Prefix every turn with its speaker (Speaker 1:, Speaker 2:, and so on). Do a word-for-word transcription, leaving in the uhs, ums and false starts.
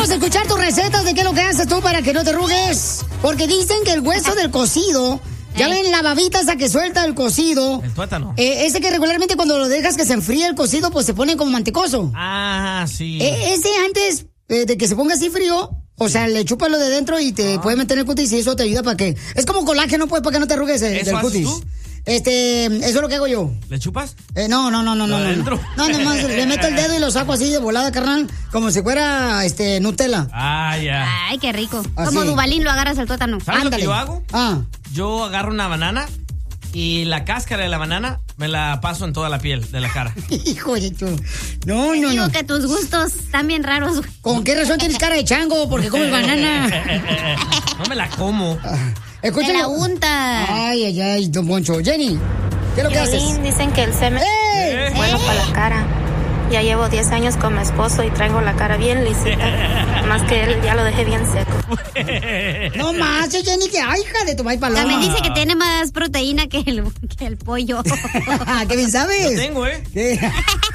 Speaker 1: Queremos escuchar tus recetas de qué es lo que haces tú para que no te arrugues. Porque dicen que el hueso del cocido, ya ven la babita esa que suelta el cocido.
Speaker 2: El tuétano.
Speaker 1: Eh, ese que regularmente cuando lo dejas que se enfríe el cocido, pues se pone como mantecoso.
Speaker 2: Ah, sí.
Speaker 1: Eh, ese antes eh, de que se ponga así frío, o sea, le chupas lo de dentro y te ah. puede meter en el cutis y eso te ayuda para que... Es como colágeno, pues, para que no te arrugues el,
Speaker 2: ¿Eso
Speaker 1: del cutis.
Speaker 2: haces tú?
Speaker 1: Este, eso es lo que hago yo.
Speaker 2: ¿Le chupas?
Speaker 1: Eh, no, no, no, no, no.
Speaker 2: ¿Adentro?
Speaker 1: No, no, nomás le meto el dedo y lo saco así de volada, carnal, como si fuera, este, Nutella.
Speaker 2: Ah, ya.
Speaker 3: Ay, qué rico.
Speaker 1: Así.
Speaker 3: Como Dubalín lo agarras al tuétano.
Speaker 2: ¿Sabes
Speaker 1: Ándale.
Speaker 2: lo que yo hago?
Speaker 1: Ah.
Speaker 2: Yo agarro una banana y la cáscara de la banana me la paso en toda la piel de la cara.
Speaker 1: Hijo de tu... No,
Speaker 3: Te
Speaker 1: no,
Speaker 3: digo
Speaker 1: no.
Speaker 3: que tus gustos están bien raros.
Speaker 1: ¿Con qué razón tienes cara de chango? Porque comes banana.
Speaker 2: No me la como.
Speaker 1: Escúchame.
Speaker 3: Te la unta.
Speaker 1: Ay, ay, ay, don Poncho. Jenny, ¿qué es lo que haces?
Speaker 4: Piolín, dicen que el semen
Speaker 1: ¡Eh!
Speaker 4: es bueno para la cara. Ya llevo diez años con mi esposo y traigo la cara bien lisita. Más que él ya lo dejé bien seco.
Speaker 1: No más, Jenny, que ay, hija de tu maíz paloma.
Speaker 3: También dice que tiene más proteína que el, que el pollo.
Speaker 1: ¿Qué bien sabes?
Speaker 2: Lo tengo, ¿eh?
Speaker 1: ¿Qué?